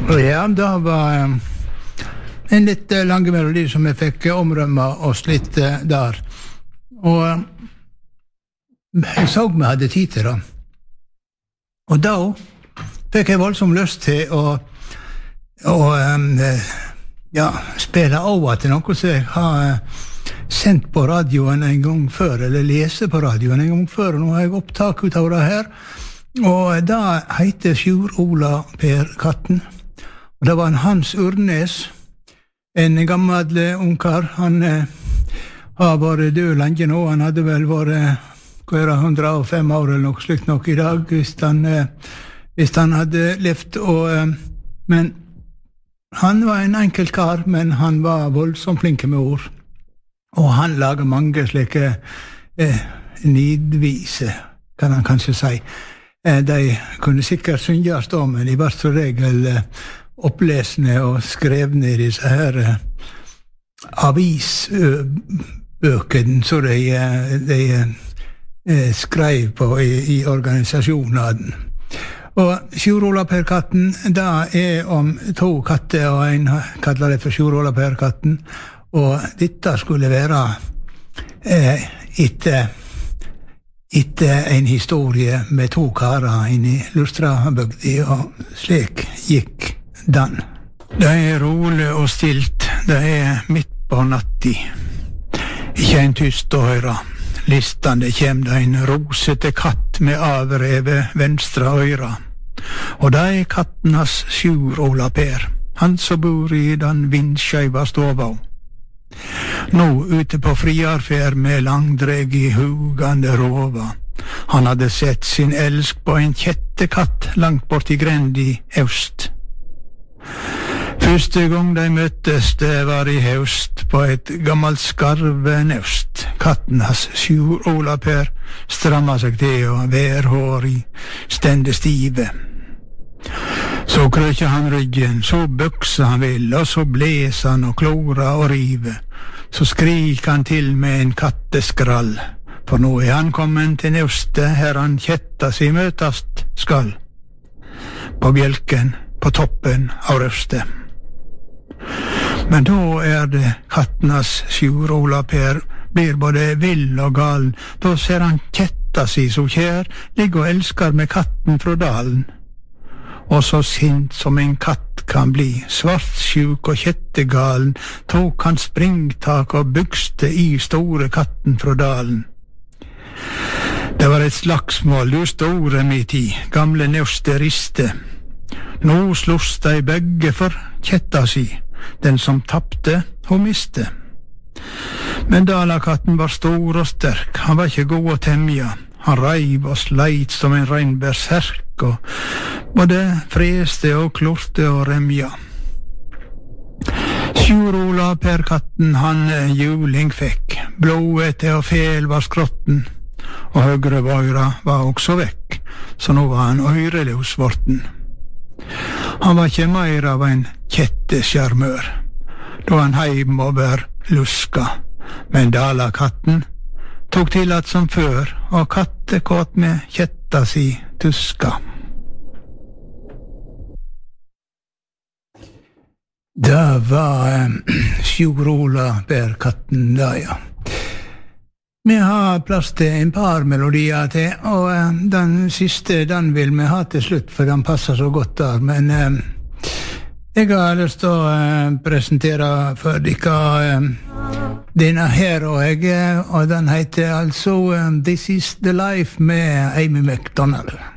Ja, det var en litt lang melodi som jeg fikk omrømme oss litt der. Og jeg så vi hadde tid til det. Og da fikk jeg voldsomt lyst til å spille over til noe som jeg har sendt på radioen en gang før, eller lese på radioen en gang før, og nå har jeg opptak ut av det her. Og det heter Sjur Ola Per Katten. Og det var en Hans Urnes, en gammel ungkar. Han har vært død lenge nå. Han hadde vel vært 105 år eller noe slikt nok i dag, hvis han hadde levd. Men han var en enkel kar, men han var voldsomt flink med ord. Og han lager mange slike nidvise, kan han kanskje si. De kunne sikkert synges da, men de var så regel opplesne og skrevne i disse her avisbøkene som de skrev på i organisasjonen. Og Sjur Ola Per Katten, det om to katter, og en kallar det for Sjur Ola Per Katten, og dette skulle være etter en historie med to karer inn i Lustrabygdi, og slik gikk den. Det rolig og stilt, det midt på natti. Ikke en tyst å høre. Listande kjem det en rosete katt med avrevet venstre øyra. Og det kattenas Sjur Ola Per, han som bor i den vindskjøyva stova. Nå ute på friarferd med langdreg i hugande rova. Han hadde sett sin elsk på en kjettekatt langt bort i grend i øst. Første gang de møttes, det var i høst på et gammalt skarvenøst. Kattenas Sjur Ola Per stramma seg til og værhår i stende stive. Så krøkja han ryggen, så bøksa han vel, og så bles han og klora og rive. Så skrik han til med en katteskrall, for nå han kommet til nøstet, her han kjetta si møtast skal. På bjelken, på toppen av røstet. Men da det kattenas Sjur Ola Per blir både vill og gal. Da ser han kjetta si så kjær, ligger og elskar med katten fra dalen. Og så sint som en katt kan bli, svartsjuk og kjettegalen, tok han springtak og bygste i store katten fra dalen. Det var et slagsmål, du store midt i, gamle nøste riste. Nå sloss de begge for kjetta si, den som tappte og miste. Men dalakatten var stor og sterk, han var ikke god å temja. Han reiv og sleit som en reinberserk, og både freste og klorte og remja. Sjur Ola Per Katten, han juling fikk, blåete og fel var skrotten, og høyre vøyra var også vekk, så nå var han øyreløs vorten. Han var ikke mer av en kjetteskjermør, da han heim over luska, men dalakatten tok til at som før, og kattekåt med kjetta si tuska. Det var Sjur Ola Per Katten da, ja. Vi har plass til en par melodier til, og den siste, den vil vi ha til slutt, for den passer så godt der, men jeg har lyst til å presentere for dere denne her, og den heter altså This is the Life med Amy McDonald.